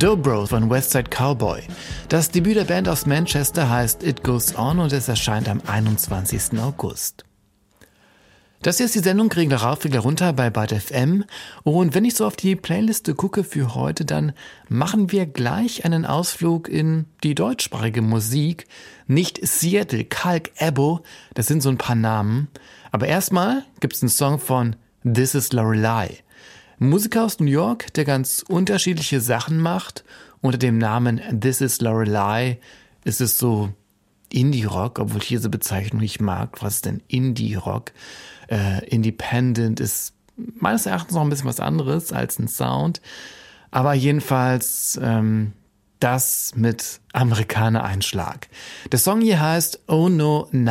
Dobro von Westside Cowboy. Das Debüt der Band aus Manchester heißt It Goes On und es erscheint am 21. August. Das hier ist die Sendung Regler rauf, Regler runter bei Byte FM. Und wenn ich so auf die Playliste gucke für heute, dann machen wir gleich einen Ausflug in die deutschsprachige Musik. Nicht Seattle, Kalk, Ebo, das sind so ein paar Namen. Aber erstmal gibt's einen Song von This is Lorelei. Ein Musiker aus New York, der ganz unterschiedliche Sachen macht. Unter dem Namen This is Lorelei ist es so Indie-Rock, obwohl ich diese Bezeichnung nicht mag. Was ist denn Indie-Rock? Independent ist meines Erachtens noch ein bisschen was anderes als ein Sound. Aber jedenfalls das mit Amerikaner-Einschlag. Der Song hier heißt Oh No